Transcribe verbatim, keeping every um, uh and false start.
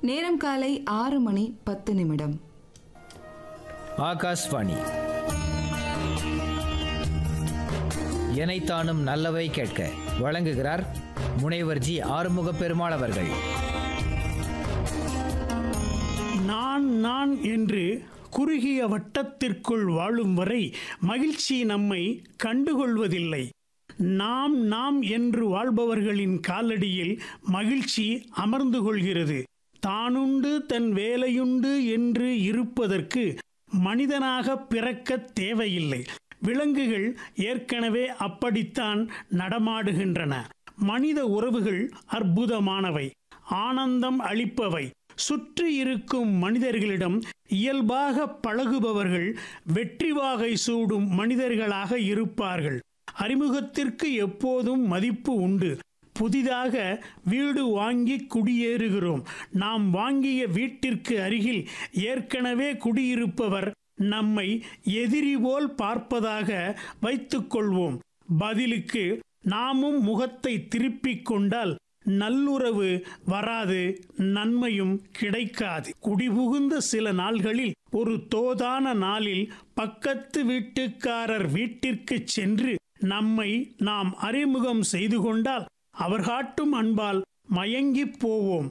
நேரம் காலை ஆறு மணி பத்து நிமிடம். ஆகாஷ்வாணி. எனைத்தானும் நல்லவை கேட்க வழங்குகிறார் முனைவர் ஜி ஆறுமுக பெருமாள் அவர்கள். நான் நான் என்று குறுகிய வட்டத்திற்குள் வாழும் வரை மகிழ்ச்சி நம்மை கண்டுகொள்வதில்லை. நாம் நாம் என்று வாழ்பவர்களின் காலடியில் மகிழ்ச்சி அமர்ந்து கொள்கிறது. தானுண்டு தன் வேலையுண்டு என்று இருப்பதற்கு மனிதனாக பிறக்க தேவையில்லை. விலங்குகள் ஏற்கனவே அப்படித்தான் நடமாடுகின்றன. மனித உறவுகள் அற்புதமானவை, ஆனந்தம் அளிப்பவை. சுற்றி இருக்கும் மனிதர்களிடம் இயல்பாக பழகுபவர்கள் வெற்றி வாகை சூடும் மனிதர்களாக இருப்பார்கள். அறிமுகத்திற்கு எப்போதும் மதிப்பு உண்டு. புதிதாக வீடு வாங்கி குடியேறுகிறோம். நாம் வாங்கிய வீட்டிற்கு அருகில் ஏற்கனவே குடியிருப்பவர் நம்மை எதிரி போல் பார்ப்பதாக வைத்துக் கொள்வோம். பதிலுக்கு நாமும் முகத்தை திருப்பிக் கொண்டால் நல்லுறவு வராது, நன்மையும் கிடைக்காது. குடிபுகுந்த சில நாள்களில் ஒரு தோதான நாளில் பக்கத்து வீட்டுக்காரர் வீட்டிற்கு சென்று நம்மை நாம் அறிமுகம் செய்து கொண்டால் அவர் காட்டும் அன்பால் மயங்கி போவோம்.